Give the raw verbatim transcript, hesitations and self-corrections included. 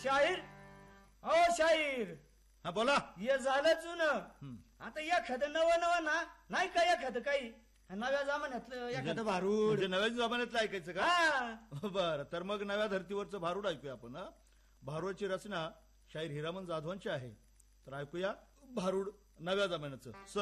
शाहीर हो शाहीर. हा बोला. हे झालं जुनं. आता एखादं नवं नवं ना नाही का एखादं काही नव्या जमान्यातलं एखादं भारूड. म्हणजे नव्या जमान्यातलं ऐकायचं का? हा बरं, तर मग नव्या धर्तीवरचं भारूड ऐकूया आपण. हा भारूडची रचना शाहीर हिरामन जाधवांची आहे. तर ऐकूया भारूड नव्या जमान्याचं.